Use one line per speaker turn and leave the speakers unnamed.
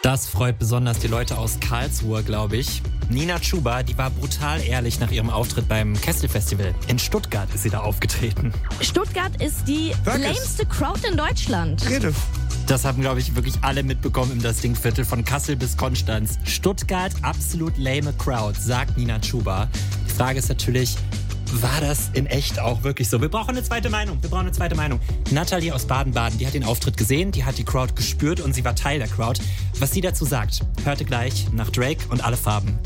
Das freut besonders die Leute aus Karlsruhe, glaube ich. Nina Chuba, die war brutal ehrlich nach ihrem Auftritt beim Kessel-Festival. In Stuttgart ist sie da aufgetreten.
Stuttgart ist die lameste Crowd in Deutschland.
Rede.
Das haben, glaube ich, wirklich alle mitbekommen im Das Ding-Viertel von Kassel bis Konstanz. Stuttgart, absolut lame Crowd, sagt Nina Chuba. Die Frage ist natürlich, war das in echt auch wirklich so? Wir brauchen eine zweite Meinung. Nathalie aus Baden-Baden, die hat den Auftritt gesehen, die hat die Crowd gespürt und sie war Teil der Crowd. Was sie dazu sagt, hörte gleich nach Drake und Alle Farben.